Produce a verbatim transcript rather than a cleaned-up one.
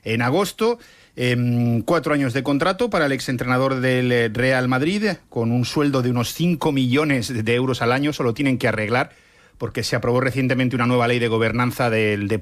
en agosto. Eh, cuatro años de contrato para el exentrenador del Real Madrid, con un sueldo de unos cinco millones de euros al año. Solo tienen que arreglar, porque se aprobó recientemente una nueva ley de gobernanza del deporte